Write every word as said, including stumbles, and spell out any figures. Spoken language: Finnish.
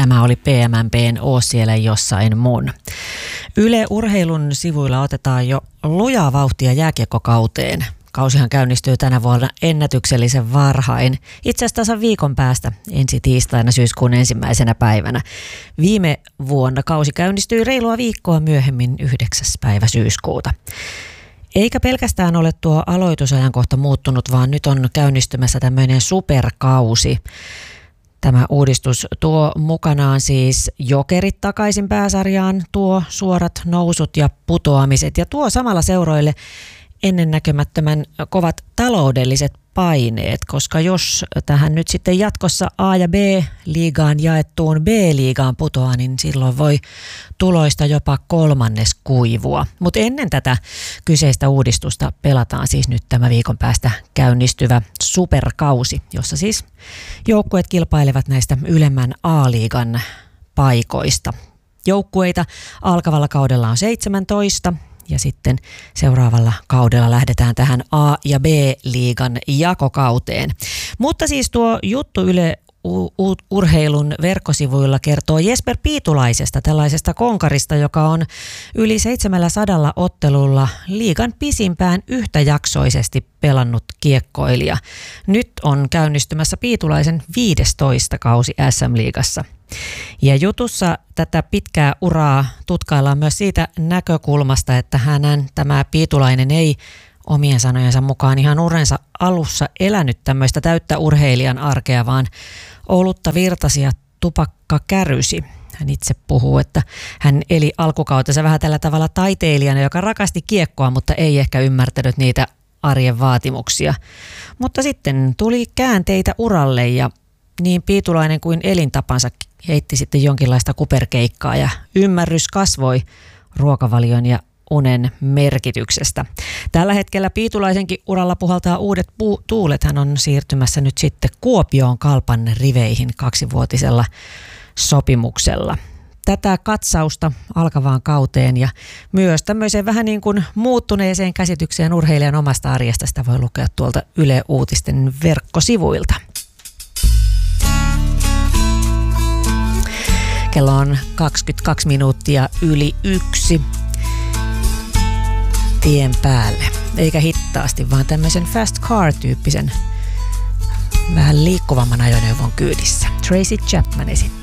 Tämä oli P M M P:n Oo siellä jossain mun. Yle Urheilun sivuilla otetaan jo lujaa vauhtia jääkiekkokauteen. Kausihan käynnistyy tänä vuonna ennätyksellisen varhain, itse asiassa tasan viikon päästä, ensi tiistaina syyskuun ensimmäisenä päivänä. Viime vuonna kausi käynnistyi reilua viikkoa myöhemmin yhdeksäs päivä syyskuuta. Eikä pelkästään ole tuo aloitusajankohta muuttunut, vaan nyt on käynnistymässä tämmöinen superkausi. Tämä uudistus tuo mukanaan siis Jokerit takaisin pääsarjaan, tuo suorat nousut ja putoamiset ja tuo samalla seuroille ennennäkemättömän kovat taloudelliset paineet, koska jos tähän nyt sitten jatkossa A- ja B-liigaan jaettuun B-liigaan putoaa, niin silloin voi tuloista jopa kolmannes kuivua. Mutta ennen tätä kyseistä uudistusta pelataan siis nyt tämä viikon päästä käynnistyvä superkausi, jossa siis joukkueet kilpailevat näistä ylemmän A-liigan paikoista. Joukkueita alkavalla kaudella on seitsemäntoista. Ja sitten seuraavalla kaudella lähdetään tähän A- ja B-liigan jakokauteen. Mutta siis tuo juttu Yle Urheilun verkkosivuilla kertoo Jesper Piitulaisesta, tällaisesta konkarista, joka on yli seitsemänsataa ottelulla liigan pisimpään yhtäjaksoisesti pelannut kiekkoilija. Nyt on käynnistymässä Piitulaisen viidestoista kausi S M-liigassa. Ja jutussa tätä pitkää uraa tutkaillaan myös siitä näkökulmasta, että hänen tämä Piitulainen ei omien sanojensa mukaan ihan urensa alussa elänyt tämmöistä täyttä urheilijan arkea, vaan olutta virtasi ja tupakka kärysi. Hän itse puhuu, että hän eli alkukautensa vähän tällä tavalla taiteilijana, joka rakasti kiekkoa, mutta ei ehkä ymmärtänyt niitä arjen vaatimuksia. Mutta sitten tuli käänteitä uralle ja niin Piitulainen kuin elintapansa heitti sitten jonkinlaista kuperkeikkaa ja ymmärrys kasvoi ruokavalion ja unen merkityksestä. Tällä hetkellä Piitulaisenkin uralla puhaltaa uudet puu- tuulet. Hän on siirtymässä nyt sitten Kuopioon Kalpan riveihin kaksivuotisella sopimuksella. Tätä katsausta alkavaan kauteen ja myös tämmöiseen vähän niin kuin muuttuneeseen käsitykseen urheilijan omasta arjesta sitä voi lukea tuolta Yle Uutisten verkkosivuilta. Kello on kaksikymmentäkaksi minuuttia yli yksi tien päälle. Eikä hittaasti, vaan tämmöisen fast car-tyyppisen vähän liikkuvamman ajoneuvon kyydissä. Tracy Chapman esittää.